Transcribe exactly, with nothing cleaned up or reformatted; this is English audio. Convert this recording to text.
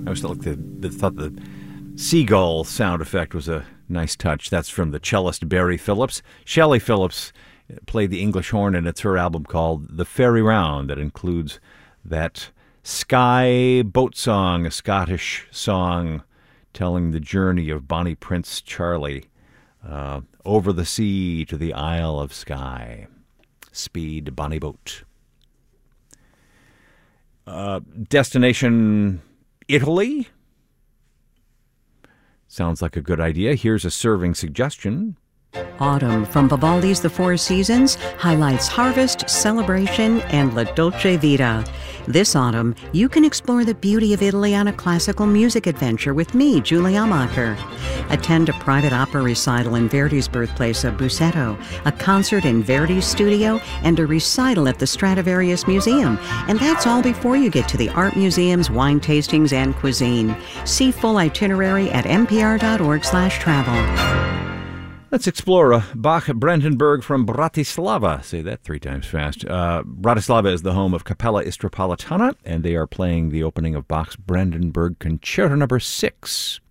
I always thought the, the, thought the seagull sound effect was a nice touch. That's from the cellist Barry Phillips. Shelley Phillips played the English horn, and it's her album called The Fairy Round that includes that Sky Boat Song, a Scottish song telling the journey of Bonnie Prince Charlie uh, over the sea to the Isle of Skye. Speed Bonnie Boat. Uh, destination Italy. Sounds like a good idea. Here's a serving suggestion. Autumn from Vivaldi's The Four Seasons highlights harvest, celebration, and La Dolce Vita. This autumn, you can explore the beauty of Italy on a classical music adventure with me, Julie Amacher. Attend a private opera recital in Verdi's birthplace of Busseto, a concert in Verdi's studio, and a recital at the Stradivarius Museum. And that's all before you get to the art museums, wine tastings, and cuisine. See full itinerary at npr.org slash travel. Let's explore uh, Bach Brandenburg from Bratislava. Say that three times fast. Uh, Bratislava is the home of Capella Istropolitana, and they are playing the opening of Bach's Brandenburg Concerto Number Six.